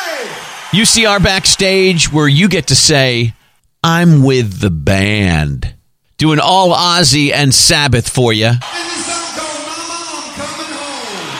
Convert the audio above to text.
UCR Backstage, where you get to say, I'm with the band. Doing all Ozzy and Sabbath for you.